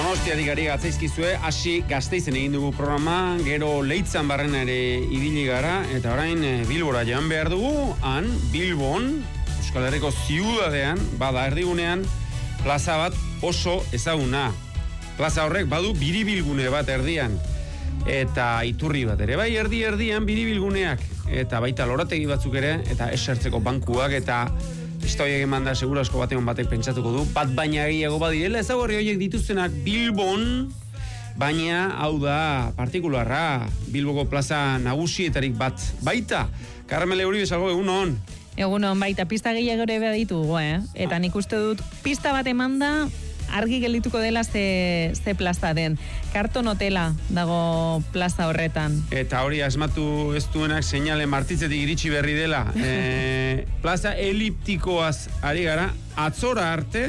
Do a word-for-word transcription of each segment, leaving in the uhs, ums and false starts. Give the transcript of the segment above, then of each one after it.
Donostiatik ari gatzaizkizue, hasi Gasteizen egin dugu programa, gero Leitzan barrena ere ibili gara, eta orain Bilbora joan behar dugu, han Bilbon, Euskal Herriko ziudadean, bada erdigunean, plaza bat oso ezaguna. Plaza horrek badu biribilgune bat erdian, eta iturri bat ere, bai erdi-erdian biribilguneak, eta baita lorategi batzuk ere, eta esertzeko bankuak, eta historiak eman da, segura asko batean batek pentsatuko du, bat baina gehiago badirela, ezagorri horiek dituztenak Bilbon, baina hau da partikularra, Bilboko plaza nagusietarik bat baita. Carmele Uribe salgo, egun hon. Egun hon, baita, pista gehiago ere ditugu, eh? Eta nik uste dut, pista bat emanda, argi geldituko dela ze, ze plaza den. Karton hotela dago plaza horretan. Eta hori asmatu ez duenak seinale martitzetik iritsi berri dela. E, plaza eliptikoaz ari gara, atzora arte,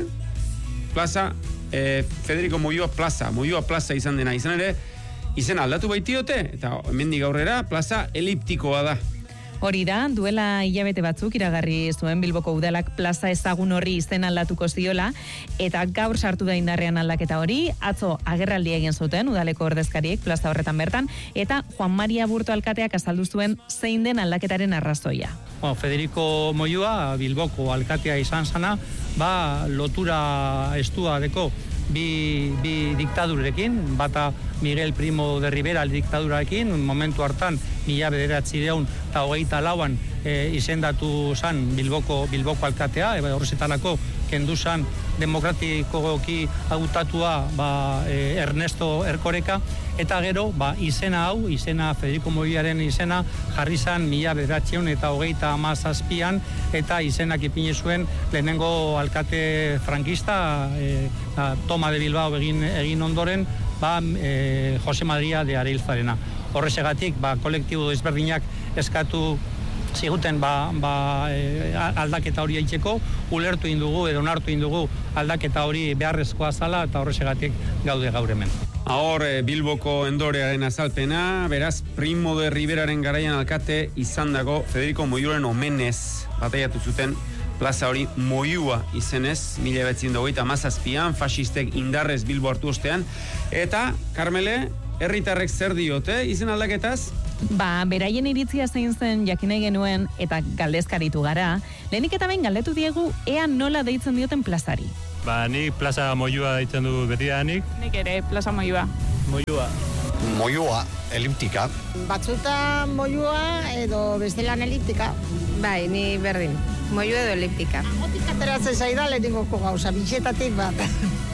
plaza e, Federico Moyua plaza, Moyua plaza izan dena. Izan ere, izen aldatu baitiote, eta hemendik aurrera plaza eliptikoa da. Hori da, duela hilabete batzuk iragarri zuen Bilboko udalak plaza ezagun horri izen aldatuko ziola, eta gaur sartu da indarrean aldaketa hori, atzo agerraldi egin zuten udaleko ordezkariek plaza horretan bertan, eta Juan Maria Burto alkateak azaldu zuen zein den aldaketaren arrazoia. Bueno, Federico Moyua, Bilboko alkatea izan zana, ba, lotura estua deko bi, bi diktadurekin, bata Miguel Primo de Rivera diktadurarekin, momentu hartan, mila bederatzi deun eta hogeita lauan e, izendatu zan Bilboko, Bilboko alkatea, e, horrezetalako kendu zan demokratikoki hautatua ba, e, Ernesto Erkoreka, eta gero ba, izena hau, izena Federico Moyuaren izena jarri zan mila bederatzion eta hogeita hamazazpian, eta izenak ipini zuen lehenengo alkate frankista, e, a, Toma de Bilbao egin, egin ondoren, ba, e, Jose Maria de Areilzarena. Horrezegatik, ba, kolektibo ezberdinak eskatu ziguten ba, ba, e, aldaketa hori aitzeko, ulertu indugu edo onartu indugu aldaketa hori beharrezkoa zala, eta horrezegatik gaude gaur hemen. Ahor, Bilboko endorearen azalpena, beraz, Primo de Riveraren garaian alkate izan dago Federico Moyuaren omenez bataiatu zuten plaza hori Moyua izenez, mila behatzen hogeita hamazazpian, faxistek indarrez Bilbo hartu ostean, eta, Carmele, herritarrek zer diote izen aldaketaz? Ba, beraien iritzia zein zen jakinai genuen eta galdezkaritu gara, lehenik eta behin galdetu diegu ea nola deitzen dioten plazari. Ba, nik plaza Moyua deitzen du beti da nik. Nik ere, plaza Moyua. Moyua. Moyua, eliptika. Batzuta Moyua edo bestelan eliptika. Bai, ni berdin. Moyua edo eliptika. Agotik ateratzen zaida lehenengoko gauza, bitxetatik bat.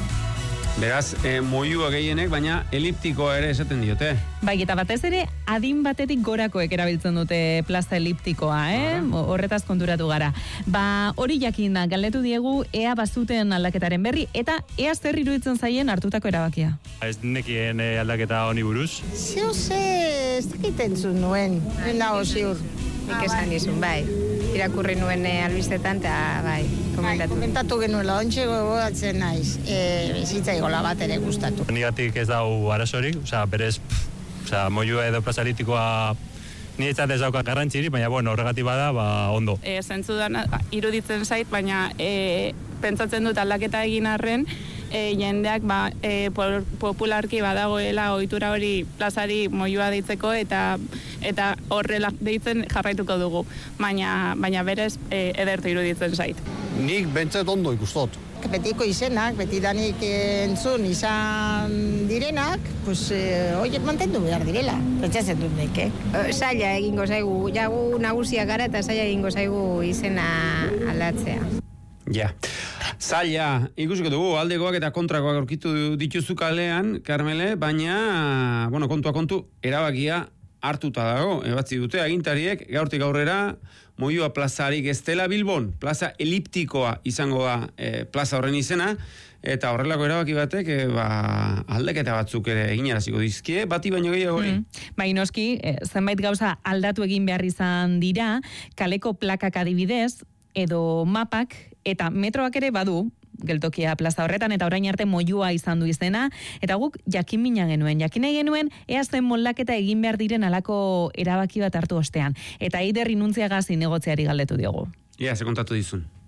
Beraz, e, Moyua gehienek, baina eliptikoa ere esaten diote. Bai, eta batez ere, adin batetik gorakoek erabiltzen dute plaza eliptikoa, eh? Horretaz konturatu gara. Ba, hori jakin da, galdetu diegu, ea bazuten aldaketaren berri, eta ea zer iruditzen zaien hartutako erabakia. Ez nekien e, aldaketa honi buruz. Zio ze, ez dakiten zuen nuen, nago ziur. Nik esan izun, bai. Irakurri nuen e, albistetan, eta bai, komentatu. Bai, komentatu genuela, ontsi gogoratzen naiz, e, zitzaigola bat ere gustatu. Nigatik ez dau arazorik, osea, berez, osea, Moyua edo plaza eliptikoa niretzat ez dauka garrantziri, baina, bueno, horregatik bada, ba, ondo. E, zentzudan iruditzen zait, baina e, pentsatzen dut aldaketa egin arren, e, jendeak ba, e, popularki badagoela ohitura hori plazari Moyua deitzeko, eta eta horrela deitzen jarraituko dugu, baina, baina berez e, edertu iruditzen zait. Nik bentzat ondo ikustot. Betiko izenak, betidanik entzun izan direnak, pues, eh, horiek mantendu behar direla, pentsatzen dut nik, eh? Zaila egingo zaigu, jagu nagusia gara eta zaila egingo zaigu izena aldatzea. Ja, zaila, ikusiko dugu, aldekoak eta kontrakoak aurkitu dituzu kalean, Carmele, baina, bueno, kontua kontu, erabakia hartuta dago, ebatzi dute agintariek, gaurtik aurrera, Moyua plazarik ez dela Bilbon, plaza eliptikoa izango da e, plaza horren izena, eta horrelako erabaki batek e, ba, aldaketa batzuk ere eginaraziko dizkie, bati baino gehiago hori. Mm. Bai, noski, e, zenbait gauza aldatu egin behar izan dira, kaleko plakak adibidez, edo mapak, eta metroak ere badu, geltokia plaza horretan, eta orain arte Moyua izan du izena, eta guk jakin mina genuen, jakin nahi genuen, ea zen moldaketa egin behar diren alako erabaki bat hartu ostean. Eta Eider Inuntziaga zinegotziari galdetu diogu. Ia, ze kontatu dizun?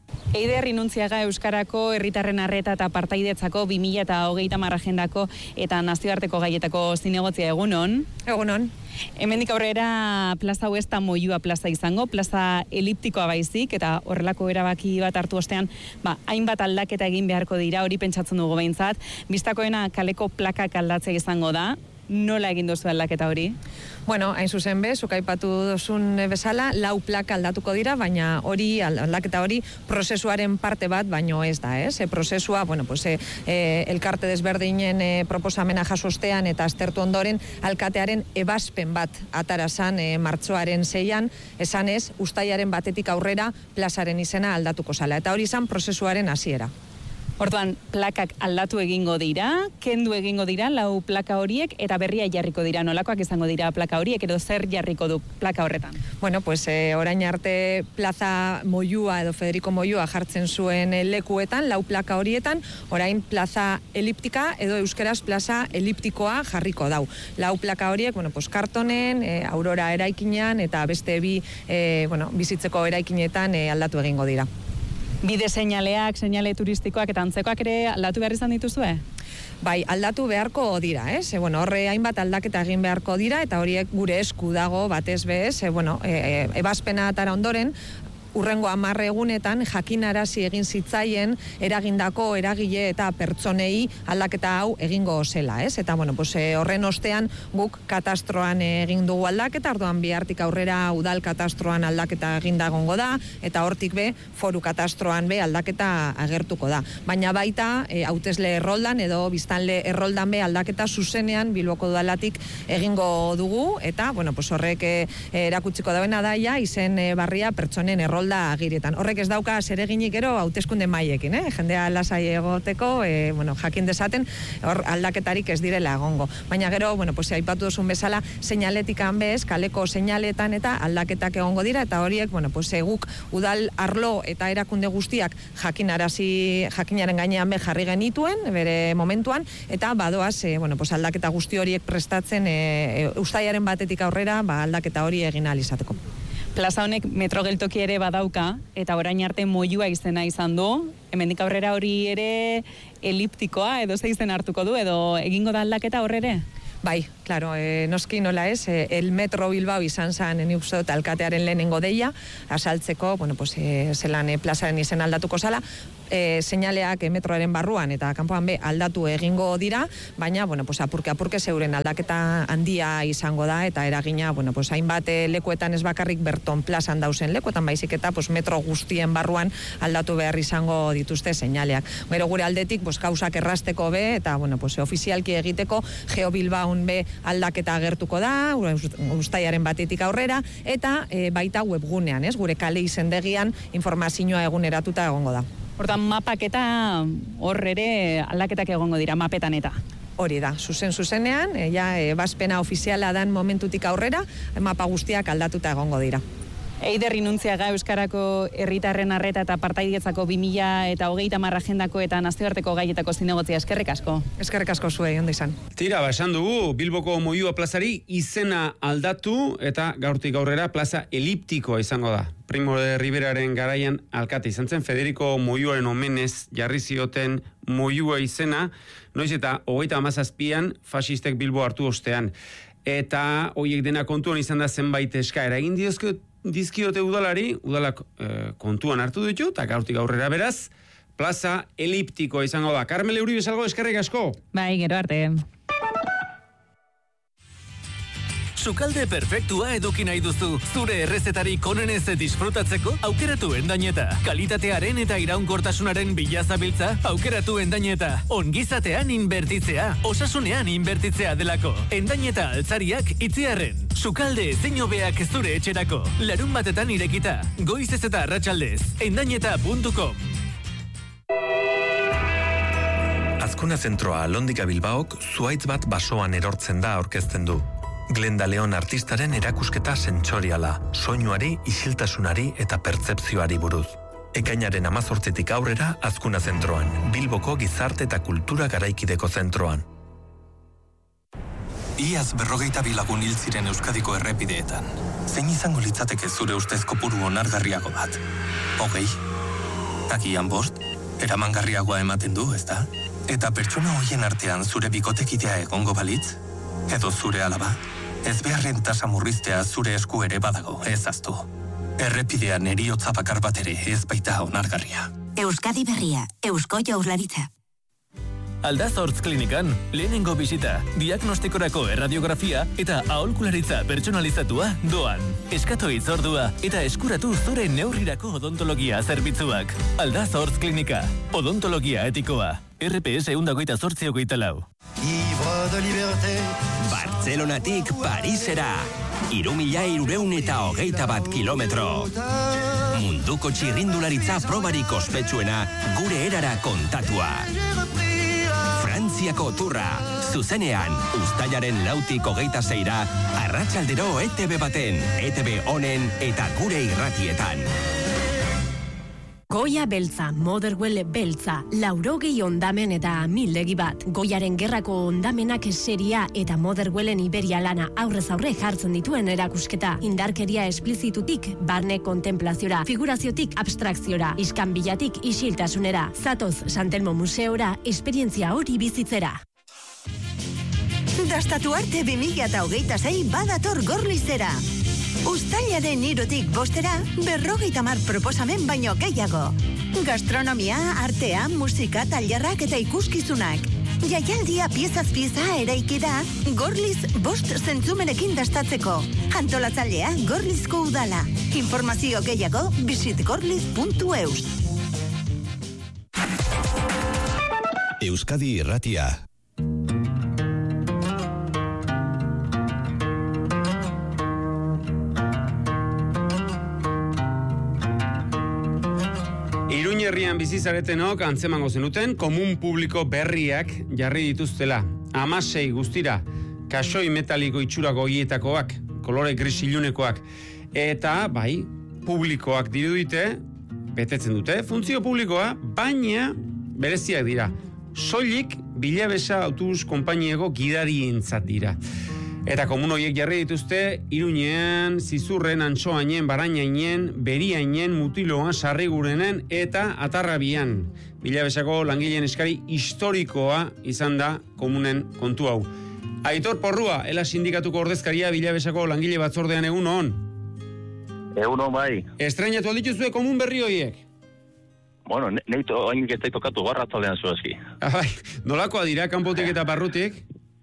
Eider Inuntziaga Euskarako herritarren arreta eta partaidetzako bi mila hogeita hamar agendako eta nazioarteko gaietako zinegotzia egunon. Egunon. Hemendik aurrera plaza hau ez da Moyua plaza izango, plaza eliptikoa baizik, eta horrelako erabaki bat hartu ostean, ba, hainbat aldaketa egin beharko dira, hori pentsatzen dugu behintzat. Bistakoena kaleko plakak aldatzea izango da. Nola egin duzu aldaketa hori? Bueno, hain zuzen be, zuk aipatu duzun bezala, lau plaka aldatuko dira, baina hori, aldaketa hori, prozesuaren parte bat, baino ez da, ez? E, prozesua, bueno, pues, e, e, elkarte desberdinen e, proposamena jasostean eta aztertu ondoren, alkatearen ebazpen bat atarazan e, martxoaren zeian, esan ez, ustaiaren batetik aurrera plazaren izena aldatuko zala. Eta hori izan prozesuaren hasiera. Orduan, plakak aldatu egingo dira, kendu egingo dira, lau plaka horiek, eta berria jarriko dira. Nolakoak izango dira plaka horiek, edo zer jarriko du plaka horretan? Bueno, pues eh, orain arte plaza Moyua edo Federico Moyua jartzen zuen lekuetan, lau plaka horietan, orain plaza eliptika edo euskeraz plaza eliptikoa jarriko dau. Lau plaka horiek, bueno, pues kartonen, eh, Aurora eraikinean, eta beste bi, eh, bueno, bizitzeko eraikinetan eh, aldatu egingo dira. Bide seinaleak, seinale turistikoak eta antzekoak ere aldatu behar izan dituzue? Bai, aldatu beharko dira, ez? E, bueno, horre hainbat aldaketa egin beharko dira, eta horiek gure esku dago batez bez, e, bueno, e, ebazpena atara ondoren, urrengo hamar egunetan jakinarazi egin zitzaien eragindako eragile eta pertsonei aldaketa hau egingo zela, ez? Eta bueno, pues, horren ostean guk katastroan egin dugu aldaketa, orduan bihartik aurrera udal katastroan aldaketa eginda egongo da, eta hortik be foru katastroan be aldaketa agertuko da. Baina baita e, hautesle erroldan edo biztanle erroldan be aldaketa zuzenean Bilboko udalatik egingo dugu, eta bueno, pues, horrek e, erakutsiko dauena daia izen e, barria pertsonen erroldan da agiretan. Horrek ez dauka zereginik gero hauteskunde maiekin, eh? Jendea lasai egoteko, e, bueno, jakin dezaten, hor aldaketarik ez direla egongo. Baina gero, bueno, pues, aipatu duzun bezala, seinaletikan bez, kaleko seinaletan eta aldaketak egongo dira, eta horiek, bueno, pues, guk udal arlo eta erakunde guztiak jakinarazi, jakinaren gainean be jarri genituen, bere momentuan, eta badoaz, e, bueno, pues, aldaketa guzti horiek prestatzen, e, e, ustaiaren batetik aurrera, ba, aldaketa hori egin ahal izateko. Plaza honek metro geltoki ere badauka, eta orain arte Moyua izena izan du, hemendik aurrera hori ere eliptikoa, edo ze izen hartuko du, edo egingo da aldaketa horrere? Bai, claro, eh, noski nola ez, eh, el Metro Bilbao izan zen, eni uste dut alkatearen lehenengo deia, asaltzeko, bueno, pues, eh, zelan eh, plazaren izen aldatuko zala, eh, seinaleak eh, metroaren barruan eta kanpoan be aldatu egingo dira, baina, bueno, pues, apurke apurke zeuren aldaketa handia izango da, eta eragina, bueno, pues, hainbat eh, lekuetan ez bakarrik berton plazan dausen lekuetan, baizik eta pues, metro guztien barruan aldatu behar izango dituzte seinaleak. Gero gure aldetik, pues, kausak errasteko be, eta, bueno, pues, ofizialki egiteko Geo Bilbao be aldaketa agertuko da, ustaiaren batetik aurrera, eta e, baita webgunean, ez? Gure kale izendegian informazioa eguneratuta egongo da. Hortan mapak eta hor ere aldaketak egongo dira, mapetan eta? Hori da, zuzen zuzenean, e, ja, e, bazpena ofiziala dan momentutik aurrera, mapa guztiak aldatuta egongo dira. Eider Inuntziaga Euskarako herritarren arreta eta partaidetzako bi mila hogeita hamar agendako eta nazioarteko gaietako zinegotzia, eskerrik asko. Eskerrik asko zuei, ondo izan. Tira, ba, esan dugu, Bilboko Moyua plazari izena aldatu eta gaurtik aurrera plaza eliptikoa izango da. Primo de Riveraren garaian alkate izan zen, Federico Moyuaren omenez jarri zioten Moyua izena, noiz eta hogeita hamazazpian fasistek Bilbo hartu ostean. Eta hoiek dena kontuan izan da zenbait eskaera egin diozko dizkiote udalari, udalak e, kontuan hartu ditu, eta gaurtik aurrera beraz, plaza eliptikoa izango da. Karmele Uri bezalgo, eskerrik asko. Bai, gero arte. Sukalde perfektua eduki nahi duzu, zure errezetarik onenez disfrutatzeko, aukeratu Endaineta. Kalitatearen eta iraunkortasunaren bilazabiltza, aukeratu Endaineta. Ongizatean inbertitzea, osasunean inbertitzea delako. Endaineta altzariak itziarren. Sukalde zein hobeak zure etxerako. Larun batetan irekita, goizez eta arratsaldez. endaineta puntu com. Azkuna zentroa Alondika Bilbaok zuhaitz bat basoan erortzen da aurkezten du. Glenda Leon artistaren erakusketa sentsoriala, soinuari, isiltasunari eta pertzepzioari buruz. Ekainaren amazortzitik aurrera Azkuna zentroan, Bilboko gizarte eta kultura garaikideko zentroan. Iaz berrogeita bilagun hil ziren Euskadiko errepideetan. Zein izango litzateke zure ustez kopuru onargarriago bat? Hogei? Agian bost, eramangarriagoa ematen du, ezta? Eta pertsona hoien artean zure bikotekidea egongo balitz? Edo zure alaba? Ez beharren tasa murriztea zure esku ere badago, ez aztu. Errepidean eriotza bakar bat ere ez baita onargarria. Euskadi Berria, Eusko Jaurlaritza. Aldazortz klinikan, lehenengo bisita, diagnostikorako erradiografia eta aholkularitza pertsonalizatua doan. Eskatu hitzordua eta eskuratu zure neurrirako odontologia zerbitzuak. Aldazortz klinika, odontologia etikoa. R P S eundagoita zortzi hogeita lau. Bartzelonatik Parisera. Hiru mila hirureun eta hogeita bat kilometro. Munduko txirrindularitza probarik ospetsuena gure erara kontatua. Frantziako turra, zuzenean, uztailaren lautik hogeita zeira, arratsaldero E T B baten, E T B honen eta gure irratietan. Goia beltza, Motherwell beltza, laurogei ondamen eta mildegi bat. Goiaren gerrako ondamenak seria eta Motherwellen Iberia lana aurrez aurre jartzen dituen erakusketa. Indarkeria esplizitutik, barne kontemplaziora, figuraziotik abstrakziora, iskanbilatik isiltasunera. Zatoz Santelmo Museora, esperientzia hori bizitzera. Dastatu arte bi mila hogeita sei badator Gorlizera. Uztailaren hirutik bostera, berrogeita hamar proposamen baino gehiago. Gastronomia, artea, musika, tailerrak eta ikuskizunak. Jaialdia piezaz pieza eraiki da, Gorliz bost zentzumenekin dastatzeko. Antolatzailea Gorlizko udala. Informazio gehiago, visit gorliz puntu eus. Euskadi Irratia. Herrian bizizaretenok antzemango zenuten komun publiko berriak jarri dituztela. Hamasei guztira, kasoi metaliko itxurako hietakoak, kolore gris ilunekoak, eta bai, publikoak dirudite, betetzen dute, funtzio publikoa, baina bereziak dira. Soilik Bilabesa autobus konpainieko gidarientzat dira. Eta komun horiek jarri dituzte, Iruñean, Zizurren, Antsoainen, Barainainen, Beriainen, Mutiloan, Sarrigurenen eta Atarrabian. Bilabesako langileen eskari historikoa izan da komunen kontu hau. Aitor Porrua, ela sindikatuko ordezkaria Bilabesako langile batzordean egun hon. Egun hon bai. Estrenatu aldituzue komun berri horiek? Bueno, neito hain getai tokatu garratzaldean zuezki. Abai, nolakoa dira, kanpotik eta barrutik?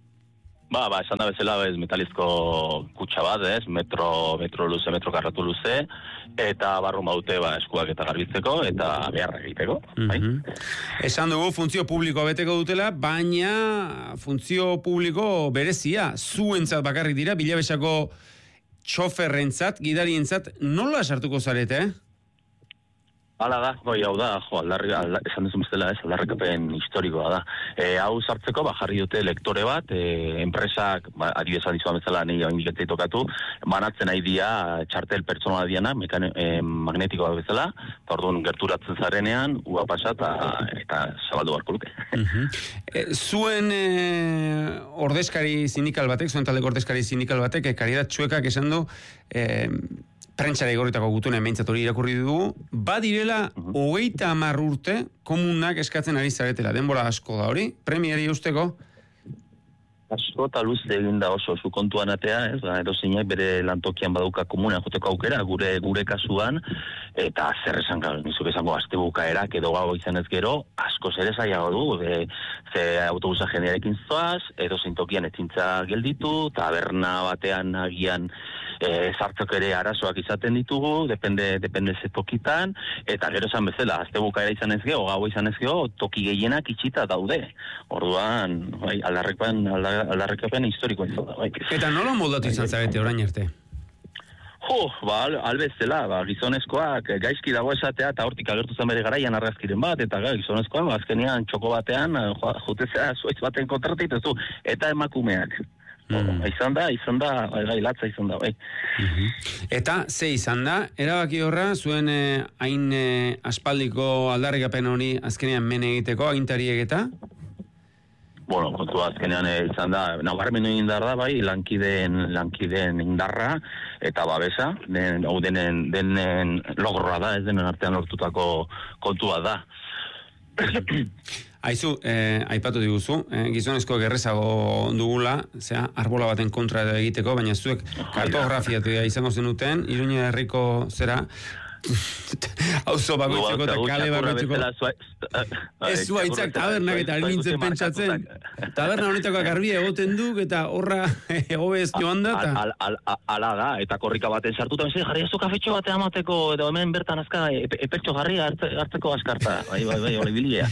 Ba, ba, esan da bezala ez metalizko kutsa bat, ez, metro, metro luze, metro karratu luze, eta barru maute ba, eskuak eta garbitzeko, eta beharra egiteko. Mm-hmm. Esan dugu funtzio publikoa beteko dutela, baina funtzio publiko berezia, zuentzat bakarrik dira, Bilabesako txoferrentzat, gidarientzat, nola sartuko zarete, eh? Hala da, goi hau da, jo, aldarri, alda, esan duzun bezala ez, aldarrikapen historikoa da. E, hau sartzeko, ba, jarri dute lektore bat, e, enpresak, ba, adibidez dizuan bezala, nahi hau indiketzei tokatu, banatzen nahi dia txartel pertsonala diana, mekane, e, magnetikoa bezala, eta orduan gerturatzen zarenean, ua pasa eta, eta zabaldu barko luke. Uh-huh. e, zuen e, ordezkari sindikal batek, zuen taldeko ordezkari sindikal batek, e, Karidat Txuekak esan du, e, prentsara igorritako gutune meintzat hori irakurri dugu, badirela hogeita hamar urte komunak eskatzen ari zaretela. Denbora asko da hori, premiari usteko? Asko eta luz egin da oso zu kontuan atea, ez, ba, edo zeinak bere lantokian baduka komunean joteko aukera, gure gure kasuan, eta zer esan, nizuk esango, azte bukaerak edo gau izan ez gero, asko zer ezaiago du, e, ze autobusa jendearekin zoaz, edo zeintokian etzintza gelditu, taberna batean agian e, zartzok ere arazoak izaten ditugu, depende, depende ze tokitan, eta gero esan bezala, azte bukaera izan ez gero, gau izan ez gero, toki gehienak itxita daude. Orduan, bai, aldarrekoan, aldarrekapen historikoa izan da, bai. Eta nola moldatu izan zarete orain arte? Jo, ba, albezela, ba, gizonezkoak gaizki dago esatea, eta hortik agertu zen bere garaian argazkiren bat, eta ga, gizonezkoa, ba, azkenean txoko batean, jutezea zuaitz baten kontratit, ez du, eta emakumeak. Mm. Izan da, izan da, gai, latza izan da, bai. Mm-hmm. Eta, ze izan da, erabaki horra, zuen eh, hain eh, aspaldiko aldarrikapen hori azkenean men egiteko, agintariek eta? bueno, kontu azkenean izan da, nabarmendu indar da, bai, lankideen, lankideen indarra, eta babesa, den, hau denen, denen logorra da, ez denen artean lortutako kontua da. Aizu, eh, aipatu diguzu, eh, gizonezko gerrezago dugula, zera, arbola baten kontra egiteko, baina zuek kartografiatu izango zenuten, Iruña herriko zera, auzo bakoitzeko eta kale bakoitzeko. Ez zu haitzak tabernak eta nintzen pentsatzen. Taberna honetako garbia egoten duk eta horra egobez joan da. Ala da, eta korrika baten sartuta, jarri ez du kafetxo batean amateko, edo hemen bertan azka, epertxo jarri hartzeko askarta. Bai, bai, bai, hori bilea.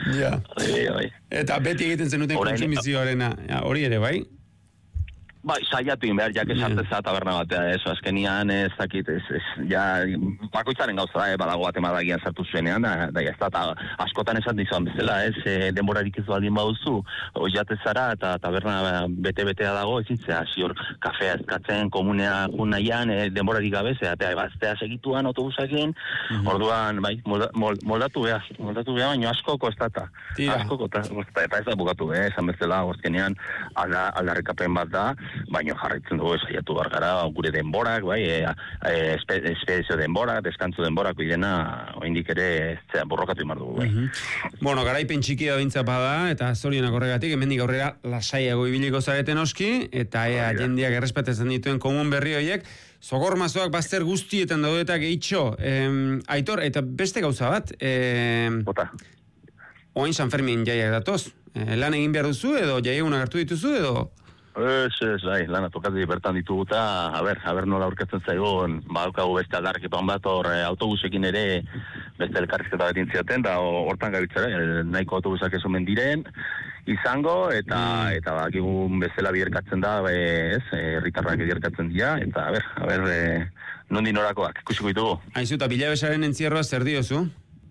Eta beti egiten zenuten kontsumizioarena, hori ere, bai? Bai, saiatu in behar, jak esarteza taberna batea, ez, azkenian ez dakit, ez, ez, ja, bakoitzaren gauza da, eh, badago bat emadagian sartu zuenean, da, da, ez da, askotan esan dizuan bezala, ez, e, denborarik ez baldin baduzu, oiate zara, eta taberna bete-betea dago, ezitzea, zior, kafea ezkatzen, komunea nahian, e, denborarik gabe, eta ebaztea segituan autobusakin, mm-hmm. Orduan, bai, molda, mold, moldatu behar, moldatu behar, baina askoko ez data, askoko, eta ez da bukatu, eh, esan bezala, azkenean, aldarrikapen bat da, baino jarraitzen dugu saiatu behar gara, gure denborak, bai, e, e, espedizio denborak, deskantzu denborak, bidena, oindik ere, zera, borrokatu imar dugu, bai. Mm-hmm. Bueno, garaipen txikia bintza bada, eta zorionak horregatik, hemendik aurrera lasaiago ibiliko zareten oski, eta ea, jendeak errespetetzen dituen komun berri horiek, zogor mazoak bazter guztietan daudetak gehitxo. Eh, Aitor, eta beste gauza bat, eh, Bota. Oain San Fermin jaiak datoz. Eh, lan egin behar duzu, edo jaieguna hartu dituzu, edo... Ez, ez, bai, lana tokatu bertan ditugu eta, a ber, a ber nola aurkatzen zaigun, badaukagu beste aldarrekipan bat, hor autobusekin ere beste elkarrizketa bat intziaten, da hortan gabitzara, nahiko autobusak esumen diren, izango, eta mm. eta bakigun bezala biderkatzen da, ez, herritarrak biderkatzen dira, eta, a ber, a ber, e, nondi norakoak, ikusiko ditugu. Aizu, eta bilabesaren entzierroa zer diozu?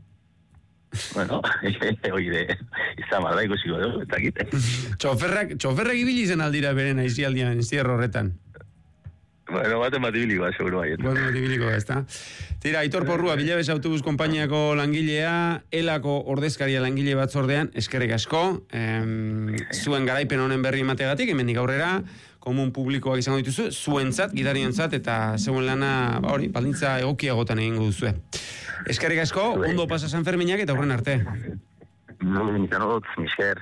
Bueno, oide, izan marda ikusiko dugu, eta gite. Txoferrak, txoferrak ibili zen aldira beren aizialdian, enzierro horretan. Bueno, baten bat ibiliko, seguro bai. Baten bat ibiliko, ez da. Tira, Aitor Porrua, Bilabes Autobus Konpainiako langilea, elako ordezkaria langile batzordean, eskerrik asko, em, zuen garaipen honen berri emategatik, hemendik aurrera, komun publikoak izango dituzu, zuentzat, gidariontzat, eta zeuen lana, ba hori, baldintza egokiagotan egingo duzue. Eskerrik asko, ondo pasa San Ferminak eta aurren arte. No, mikanot, misker.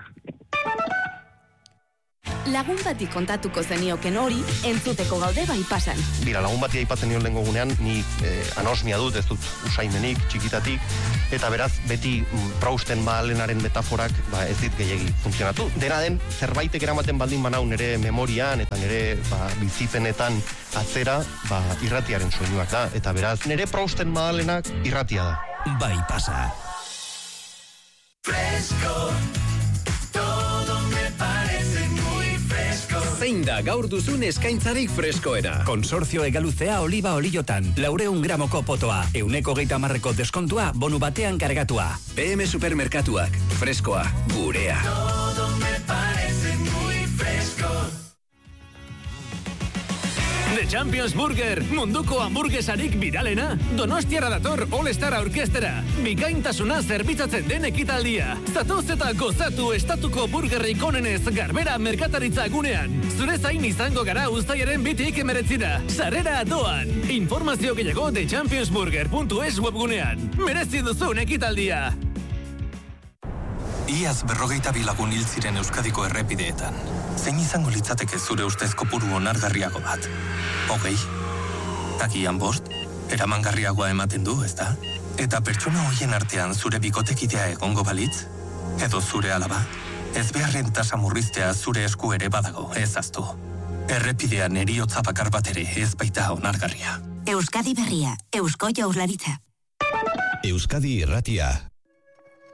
Lagun bati kontatuko zenioken hori, entzuteko gaude bai pasan. Bira, lagun bati aipatzen nion lehenko gunean, ni eh, anosmia dut, ez dut usaimenik, txikitatik, eta beraz, beti mm, prausten malenaren metaforak, ba, ez dit gehiagi funtzionatu. Dena den, zerbaitek eramaten baldin banau nire memorian, eta nire ba, bizipenetan atzera, ba, irratiaren soinuak da, eta beraz, nire prausten malenak irratia da. Bai pasa. Fresco, todo me parece muy fresco. Zein da gaur duzun eskaintzarik freskoena? Konsortzio egaluzea oliba oliotan, laureun gramoko potoa, euneko geita marreko deskontua, bonu batean kargatua. P M Supermerkatuak, freskoa, gurea. Todo me parece muy fresco. The Champions Burger, munduko hamburguesarik biralena. Donostiara dator All-Star aurkestera. Bikaintasuna zerbitzatzen den ekitaldia. Zatoz eta gozatu estatuko burgerrik onenez Garbera merkataritza gunean. Zure zain izango gara uztailaren bitik emeretzira. Sarrera doan. Informazio gehiago the champions burger puntu es webgunean. Merezi duzun ekitaldia. Iaz berrogeita bilagun hil ziren Euskadiko errepideetan. Zein izango litzateke zure ustez kopuru onargarriago bat? Hogei? Takian bost? Eramangarriagoa ematen du, ezta? Eta pertsona hoien artean zure bikotekidea egongo balitz? Edo zure alaba? Ez beharren tasa murriztea zure esku ere badago, ez aztu. Errepidean eriotza bakar bat ere ez baita onargarria. Euskadi berria, Eusko Jaurlaritza. Euskadi irratia.